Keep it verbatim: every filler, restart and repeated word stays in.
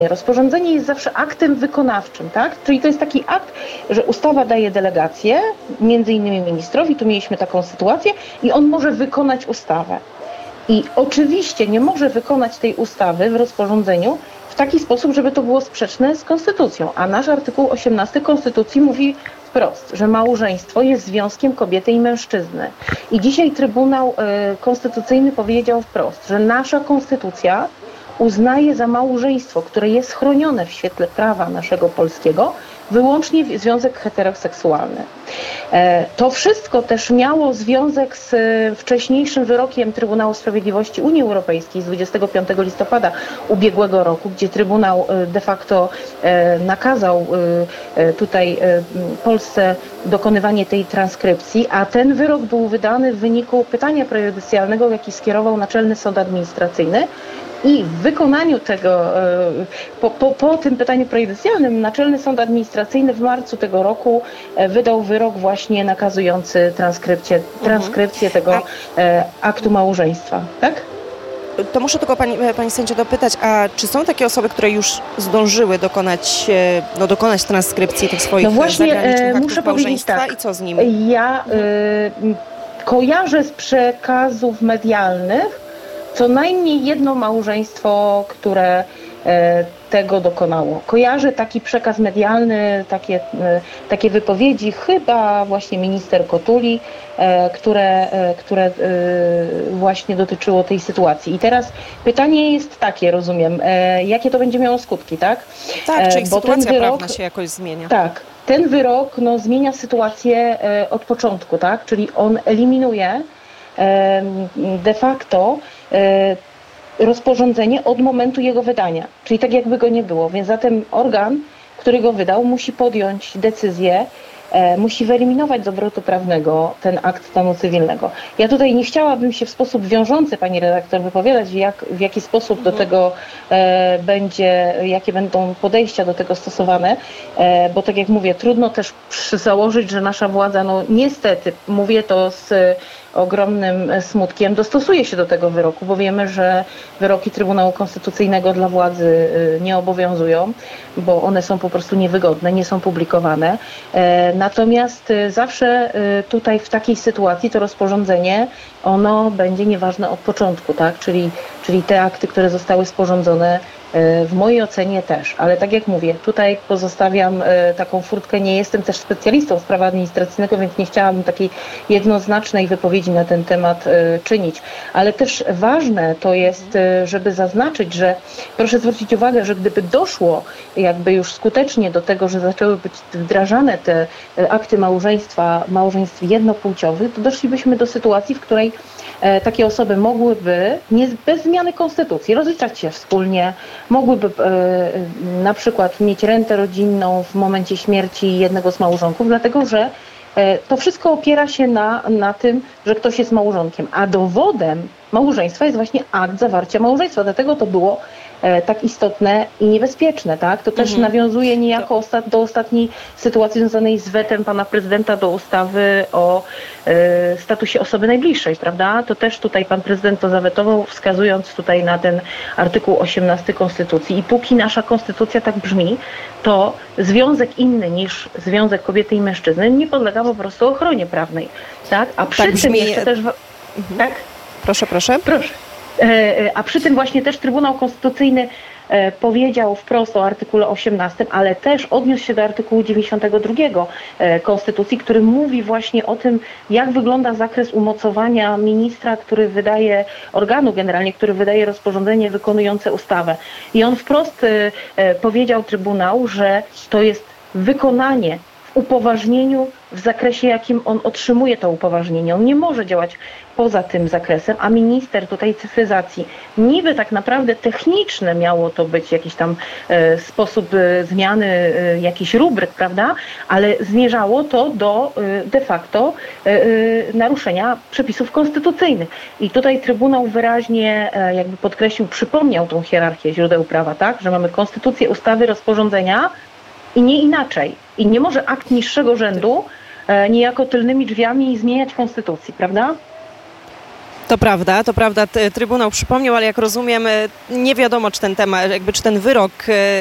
Rozporządzenie jest zawsze aktem wykonawczym, tak? Czyli to jest taki akt, że ustawa daje delegację, między innymi ministrowi, tu mieliśmy taką sytuację, i on może wykonać ustawę. I oczywiście nie może wykonać tej ustawy w rozporządzeniu w taki sposób, żeby to było sprzeczne z konstytucją. A nasz artykuł osiemnasty Konstytucji mówi wprost, że małżeństwo jest związkiem kobiety i mężczyzny. I dzisiaj Trybunał y, Konstytucyjny powiedział wprost, że nasza konstytucja uznaje za małżeństwo, które jest chronione w świetle prawa naszego polskiego, wyłącznie związek heteroseksualny. To wszystko też miało związek z wcześniejszym wyrokiem Trybunału Sprawiedliwości Unii Europejskiej z dwudziestego piątego listopada ubiegłego roku, gdzie Trybunał de facto nakazał tutaj Polsce dokonywanie tej transkrypcji, a ten wyrok był wydany w wyniku pytania prejudycjalnego, jaki skierował Naczelny Sąd Administracyjny. I w wykonaniu tego, po, po, po tym pytaniu prejudycjalnym, Naczelny Sąd Administracyjny w marcu tego roku wydał wyrok właśnie nakazujący transkrypcję, transkrypcję tego a, aktu małżeństwa, tak? To muszę tylko pani, pani sędzio dopytać, a czy są takie osoby, które już zdążyły dokonać, no, dokonać transkrypcji tych swoich no właśnie, zagranicznych aktów muszę małżeństwa tak, i co z nimi? Ja y, kojarzę z przekazów medialnych co najmniej jedno małżeństwo, które e, tego dokonało. Kojarzę taki przekaz medialny, takie, e, takie wypowiedzi, chyba właśnie minister Kotuli, e, które, e, które e, właśnie dotyczyło tej sytuacji. I teraz pytanie jest takie, rozumiem, e, jakie to będzie miało skutki, tak? Tak, czy ich Bo sytuacja ten wyrok, prawna się jakoś zmienia? Tak. Ten wyrok no, zmienia sytuację e, od początku, tak? Czyli on eliminuje e, de facto rozporządzenie od momentu jego wydania, czyli tak jakby go nie było, więc zatem organ, który go wydał, musi podjąć decyzję, e, musi wyeliminować z obrotu prawnego ten akt stanu cywilnego. Ja tutaj nie chciałabym się w sposób wiążący, pani redaktor, wypowiadać, jak, w jaki sposób mhm. do tego e, będzie, jakie będą podejścia do tego stosowane, e, bo tak jak mówię, trudno też założyć, że nasza władza, no niestety, mówię to z ogromnym smutkiem, dostosuje się do tego wyroku, bo wiemy, że wyroki Trybunału Konstytucyjnego dla władzy nie obowiązują, bo one są po prostu niewygodne, nie są publikowane. Natomiast zawsze tutaj w takiej sytuacji to rozporządzenie, ono będzie nieważne od początku, tak? Czyli, czyli te akty, które zostały sporządzone, w mojej ocenie też, ale tak jak mówię, tutaj pozostawiam taką furtkę, nie jestem też specjalistą z prawa administracyjnego, więc nie chciałabym takiej jednoznacznej wypowiedzi na ten temat czynić, ale też ważne to jest, żeby zaznaczyć, że proszę zwrócić uwagę, że gdyby doszło jakby już skutecznie do tego, że zaczęły być wdrażane te akty małżeństwa, małżeństw jednopłciowych, to doszlibyśmy do sytuacji, w której takie osoby mogłyby nie, bez zmiany konstytucji rozliczać się wspólnie, mogłyby e, na przykład mieć rentę rodzinną w momencie śmierci jednego z małżonków, dlatego że e, to wszystko opiera się na, na tym, że ktoś jest małżonkiem, a dowodem małżeństwa jest właśnie akt zawarcia małżeństwa, dlatego to było e, tak istotne i niebezpieczne, tak? To też mhm. nawiązuje niejako osta- do ostatniej sytuacji związanej z wetem pana prezydenta do ustawy o e, statusie osoby najbliższej, prawda? To też tutaj pan prezydent to zawetował, wskazując tutaj na ten artykuł osiemnasty Konstytucji. I póki nasza konstytucja tak brzmi, to związek inny niż związek kobiety i mężczyzny nie podlega po prostu ochronie prawnej, tak? A przy tak tym jeszcze też... Mhm. Tak? Proszę, proszę. Proszę. A przy tym właśnie też Trybunał Konstytucyjny powiedział wprost o artykule osiemnastym, ale też odniósł się do artykułu dziewięćdziesiątego drugiego Konstytucji, który mówi właśnie o tym, jak wygląda zakres umocowania ministra, który wydaje, organu generalnie, który wydaje rozporządzenie wykonujące ustawę. I on wprost powiedział Trybunał, że to jest wykonanie w upoważnieniu w zakresie, jakim on otrzymuje to upoważnienie. On nie może działać poza tym zakresem, a minister tutaj cyfryzacji, niby tak naprawdę techniczne miało to być jakiś tam e, sposób e, zmiany e, jakichś rubryk, prawda, ale zmierzało to do e, de facto e, e, naruszenia przepisów konstytucyjnych. I tutaj Trybunał wyraźnie e, jakby podkreślił, przypomniał tą hierarchię źródeł prawa, tak, że mamy konstytucję, ustawy, rozporządzenia i nie inaczej. I nie może akt niższego rzędu e, niejako tylnymi drzwiami zmieniać konstytucji, prawda? To prawda, to prawda. Trybunał przypomniał, ale jak rozumiem, nie wiadomo, czy ten temat, jakby czy ten wyrok